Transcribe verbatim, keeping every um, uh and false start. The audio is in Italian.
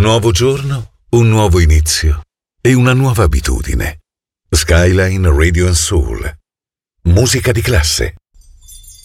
nuovo giorno, un nuovo inizio e una nuova abitudine. Skyline Radio and Soul. Musica di classe.